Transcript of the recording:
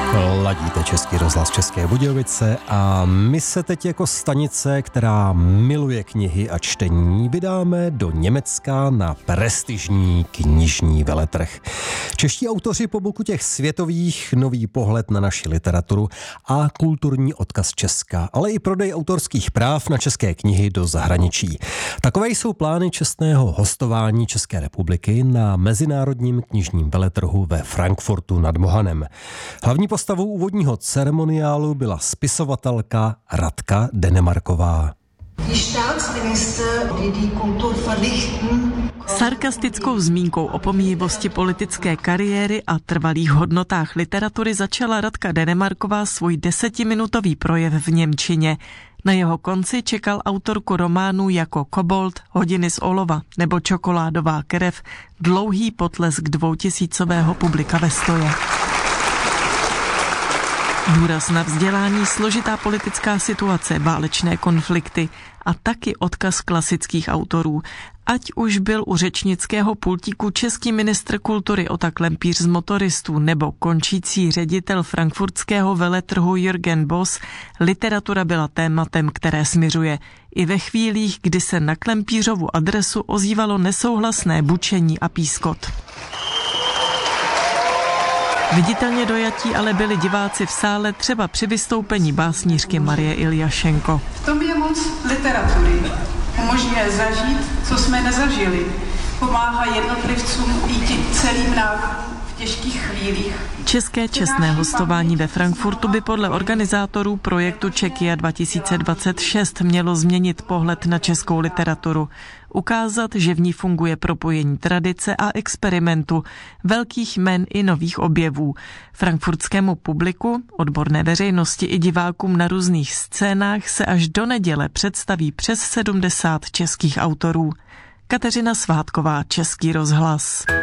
Ladíte Český rozhlas České Budějovice a my se teď jako stanice, která miluje knihy a čtení, vydáme do Německa na prestižní knižní veletrh. Čeští autoři po boku těch světových, nový pohled na naši literaturu a kulturní odkaz Česka, ale i prodej autorských práv na české knihy do zahraničí. Takové jsou plány čestného hostování České republiky na mezinárodním knižním veletrhu ve Frankfurtu nad Mohanem. Hlavní postavou úvodního ceremoniálu byla spisovatelka Radka Denemarková. Sarkastickou zmínkou o pomíjivosti politické kariéry a trvalých hodnotách literatury začala Radka Denemarková svůj 10minutový projev v němčině. Na jeho konci čekal autorku románů jako Kobold, Hodiny z olova nebo Čokoládová krev dlouhý potlesk 2000 publika ve stoje. Důraz na vzdělání, složitá politická situace, válečné konflikty a taky odkaz klasických autorů. Ať už byl u řečnického pultíku český ministr kultury Ota Klempíř z Motoristů nebo končící ředitel frankfurtského veletrhu Jürgen Boss, literatura byla tématem, které směřuje. I ve chvílích, kdy se na Klempířovu adresu ozývalo nesouhlasné bučení a pískot. Viditelně dojatí ale byli diváci v sále třeba při vystoupení básnířky Marie Iljašenko. V tom je moc literatury. Umožňuje zažít, co jsme nezažili. Pomáhá jednotlivcům i celým národům v těžkých chvílích. České čestné hostování ve Frankfurtu by podle organizátorů projektu Czechia 2026 mělo změnit pohled na českou literaturu. Ukázat, že v ní funguje propojení tradice a experimentu, velkých jmen i nových objevů. Frankfurtskému publiku, odborné veřejnosti i divákům na různých scénách se až do neděle představí přes 70 českých autorů. Kateřina Svátková, Český rozhlas.